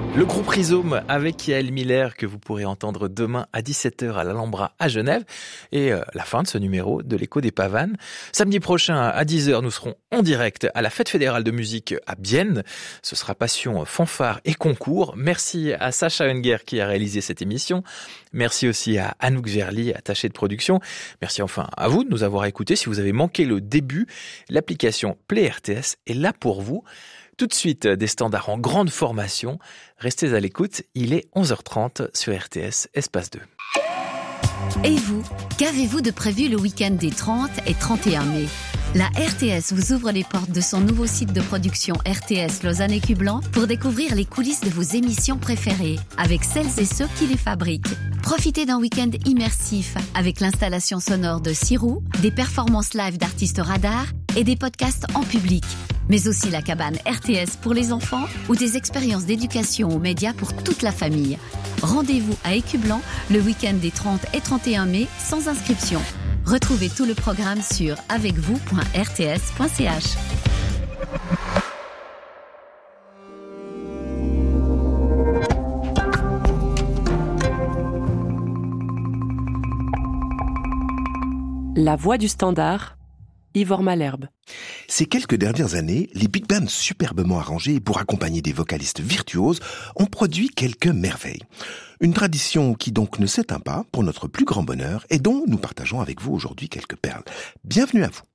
Le groupe Rhizome avec Yael Miller que vous pourrez entendre demain à 17h à l'Alhambra à Genève et la fin de ce numéro de l'Écho des Pavanes. Samedi prochain à 10h, nous serons en direct à la Fête fédérale de musique à Bienne. Ce sera passion, fanfare et concours. Merci à Sacha Unger qui a réalisé cette émission. Merci aussi à Anouk Verly, attachée de production. Merci enfin à vous de nous avoir écoutés. Si vous avez manqué le début, l'application Play RTS est là pour vous. Tout de suite, des standards en grande formation. Restez à l'écoute, il est 11h30 sur RTS Espace 2. Et vous, qu'avez-vous de prévu le week-end des 30 et 31 mai ? La RTS vous ouvre les portes de son nouveau site de production RTS Lausanne et Cublan pour découvrir les coulisses de vos émissions préférées avec celles et ceux qui les fabriquent. Profitez d'un week-end immersif avec l'installation sonore de Sirou, des performances live d'artistes radars et des podcasts en public. Mais aussi la cabane RTS pour les enfants ou des expériences d'éducation aux médias pour toute la famille. Rendez-vous à Écublan le week-end des 30 et 31 mai sans inscription. Retrouvez tout le programme sur avecvous.rts.ch. La voix du standard, Ivor Malherbe. Ces quelques dernières années, les big bands superbement arrangés pour accompagner des vocalistes virtuoses ont produit quelques merveilles. Une tradition qui donc ne s'éteint pas pour notre plus grand bonheur et dont nous partageons avec vous aujourd'hui quelques perles. Bienvenue à vous.